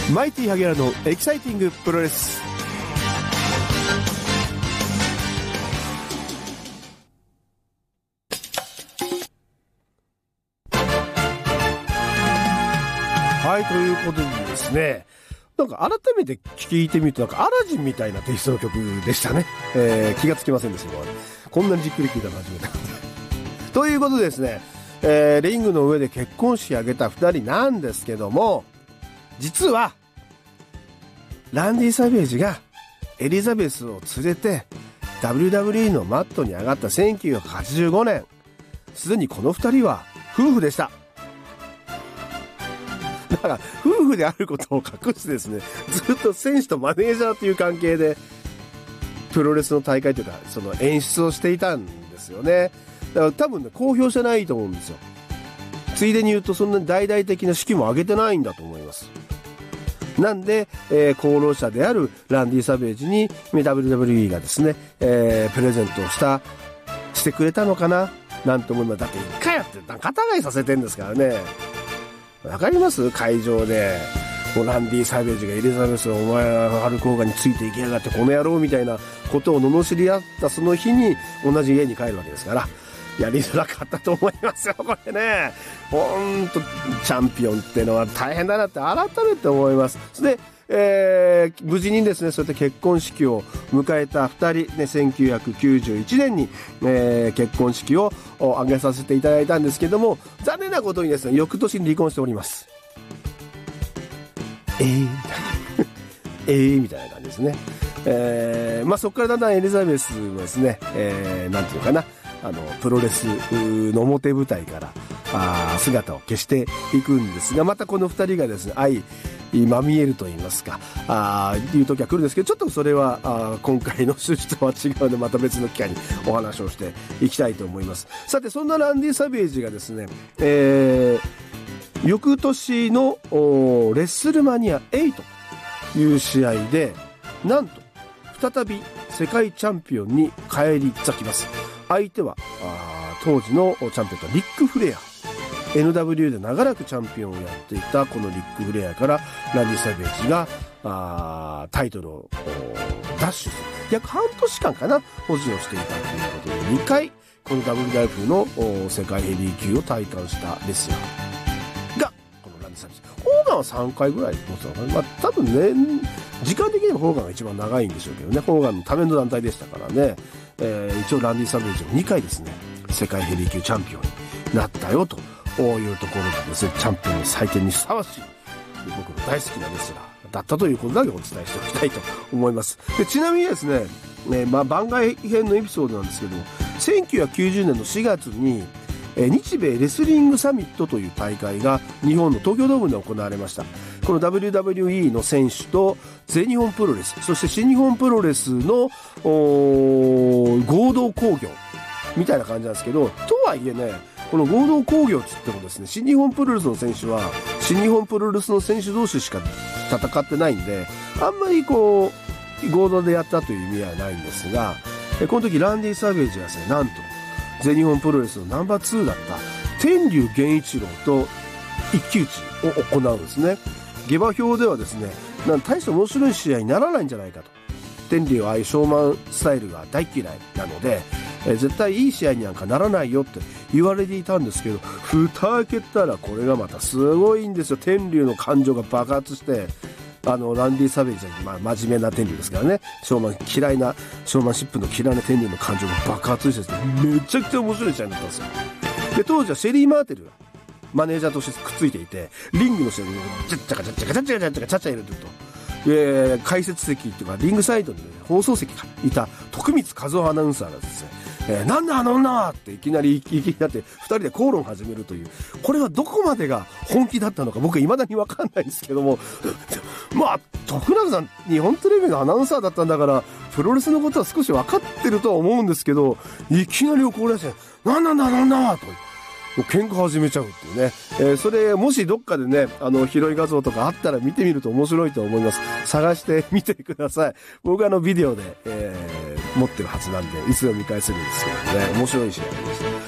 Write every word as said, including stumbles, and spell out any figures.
マイティ萩原のエキサイティングプロレス。はい、ということでですね、なんか改めて聞いてみるとなんかアラジンみたいなテイストの曲でしたね。えー、気がつきませんでしたけど、こんなにじっくり聞いたの初めてということでですね、えー、リングの上で結婚式を挙げた二人なんですけども、実はランディ・サベージがエリザベスを連れて ダブリューダブリューイー のマットに上がったせんきゅうひゃくはちじゅうごねん、すでにこの二人は夫婦でした。だから夫婦であることを隠してですね、ずっと選手とマネージャーという関係でプロレスの大会というかその演出をしていたんですよね。だから多分ね、公表してないと思うんですよ。ついでに言うとそんなに大々的な式も挙げてないんだと思います。なんで、えー、功労者であるランディ・サベージに ダブリューダブリューイー がですね、えー、プレゼントをしたしてくれたのかななんて思います。だって一回やって仲違いさせてんですからね。わかります？会場でもうランディ・サベージがエリザベス、お前はハルク・ホーガンについていきやがってこの野郎みたいなことを罵り合ったその日に同じ家に帰るわけですから、やりづらかったと思いますよ、これね。ほんとチャンピオンってのは大変だなって改めて思います。で、えー、無事にですね、そうやって結婚式を迎えた二人、ね、せんきゅうひゃくきゅうじゅういちねんに、えー、結婚式を挙げさせていただいたんですけども、残念なことにですね、翌年に離婚しております。えーえーみたいな感じですね。えー、まあそこからだんだんエリザベスもですね、えー、なんていうのかな、あのプロレスの表舞台からあ姿を消していくんですが、またこの二人がですね、愛まみえると言いますか、あいう時は来るんですけど、ちょっとそれはあ今回の趣旨とは違うので、また別の機会にお話をしていきたいと思います。さて、そんなランディ・サベージがですね、えー、翌年のレッスルマニアはちという試合で、なんと再び世界チャンピオンに返り咲きます。相手はあ当時のチャンピオンとリック・フレア、 エヌダブリュー で長らくチャンピオンをやっていたこのリック・フレアからランディ・サベージがあタイトルを奪取する、約半年間かな保持をしていたということで、にかいこの ダブリューダブリュー の世界ヘビー級を体感したレスラーがこのランディ・サベージ。ホーガンはさんかいぐらい持ってたのかな。まあ多分ね、時間的にはホーガンが一番長いんでしょうけどね、ホーガンのための団体でしたからね。えー、一応ランディ・サベージもにかいですね、世界ヘビー級チャンピオンになったよというところでですね、チャンピオンの祭典にふさわしい僕の大好きなレスラーだったということだけお伝えしておきたいと思います。でちなみにですね、えーまあ、番外編のエピソードなんですけども、せんきゅうひゃくきゅうじゅうねんのしがつに、えー、日米レスリングサミットという大会が日本の東京ドームで行われました。この ダブリューダブリューイー の選手と全日本プロレス、そして新日本プロレスの合同興行みたいな感じなんですけど、とはいえね、この合同興行って言ってもですね、新日本プロレスの選手は新日本プロレスの選手同士しか戦ってないんで、あんまりこう合同でやったという意味はないんですが、この時ランディ・サベージがですね、なんと全日本プロレスのナンバーツーだった天竜源一郎と一騎打ちを行うんですね。下馬評ではですね、なん大して面白い試合にならないんじゃないかと。天竜はああいうショーマンスタイルが大嫌いなので、えー、絶対いい試合になんかならないよって言われていたんですけど、蓋開けたらこれがまたすごいんですよ。天竜の感情が爆発して、あのランディ・サベージは、まあ、真面目な天竜ですからね、ショーマン嫌いなショーマンシップの嫌いな天竜の感情が爆発してですね、めちゃくちゃ面白い試合になったんですよ。で当時はシェリー・マーテルがマネージャーとしてくっついていて、リングの下にチャッチャカチャッチャカチャッチャカチャッチャカチャッチャ入れてると、えー、解説席っていうかリングサイドに、ね、放送席がいた徳光和夫アナウンサーがですね、えー、なんだあの女はっていきなり言い気になってふたりで口論を始めるという、これはどこまでが本気だったのか僕は未だに分かんないですけどもまあ徳永さん日本テレビのアナウンサーだったんだからプロレスのことは少し分かってるとは思うんですけど、いきなり怒り出してなんなんだなんだと喧嘩始めちゃうっていうね、えー、それもしどっかでね、あの広い画像とかあったら見てみると面白いと思います。探してみてください。僕はあのビデオで、えー、持ってるはずなんでいつでも見返せるんですけどね、面白い試合でした。